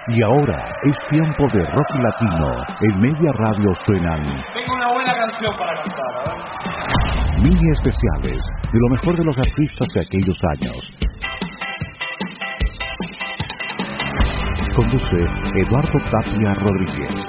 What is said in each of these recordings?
Y ahora es tiempo de rock latino. En Media Radio suenan... Tengo una buena canción para cantar, mini especiales de lo mejor de los artistas de aquellos años. Conduce Eduardo Tapia Rodríguez.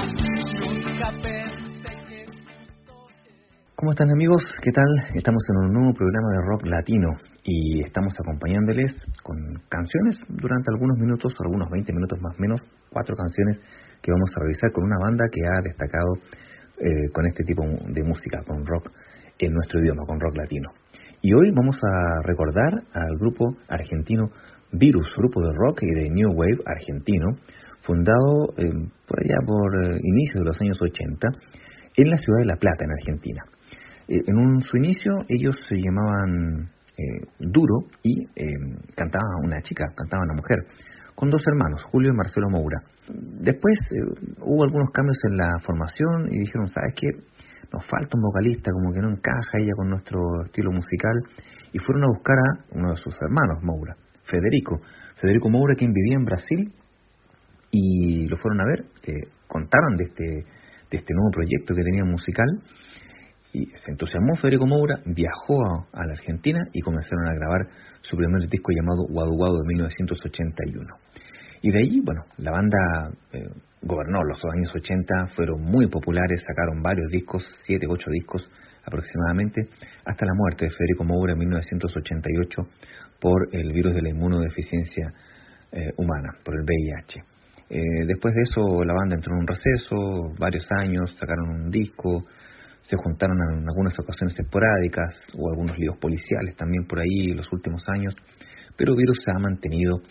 ¿Cómo están, amigos? ¿Qué tal? Estamos en un nuevo programa de rock latino y estamos acompañándoles con canciones durante algunos minutos, algunos 20 minutos más o menos, 4 canciones que vamos a revisar con una banda que ha destacado con este tipo de música, con rock en nuestro idioma, con rock latino. Y hoy vamos a recordar al grupo argentino Virus, grupo de rock y de New Wave argentino, fundado por allá por inicios de los años 80 en la ciudad de La Plata, en Argentina. En su inicio ellos se llamaban Duro y cantaba una chica, cantaba una mujer, con 2 hermanos, Julio y Marcelo Moura. Después hubo algunos cambios en la formación y dijeron, ¿sabes qué? Nos falta un vocalista, como que no encaja ella con nuestro estilo musical, y fueron a buscar a uno de sus hermanos, Moura, Federico Moura, quien vivía en Brasil, y lo fueron a ver, contaron de este nuevo proyecto que tenía musical, y se entusiasmó Federico Moura, viajó a la Argentina y comenzaron a grabar su primer disco llamado Guadu Guadu de 1981. Y de ahí, bueno, la banda gobernó los años 80, fueron muy populares, sacaron varios discos, 7, 8 discos aproximadamente, hasta la muerte de Federico Moura en 1988 por el virus de la inmunodeficiencia humana, por el VIH. Después de eso la banda entró en un receso, varios años, sacaron un disco, se juntaron en algunas ocasiones esporádicas, o algunos líos policiales también por ahí en los últimos años, pero Virus se ha mantenido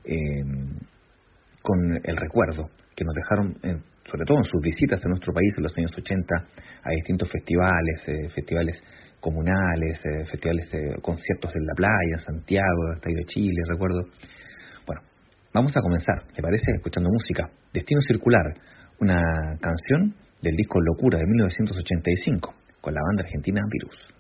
con el recuerdo que nos dejaron, sobre todo en sus visitas a nuestro país en los años 80, a distintos festivales comunales, conciertos en la playa, en Santiago, Estadio de Chile, recuerdo. Bueno, vamos a comenzar, ¿le parece? Escuchando música. Destino Circular, una canción del disco Locura de 1985, con la banda argentina Virus.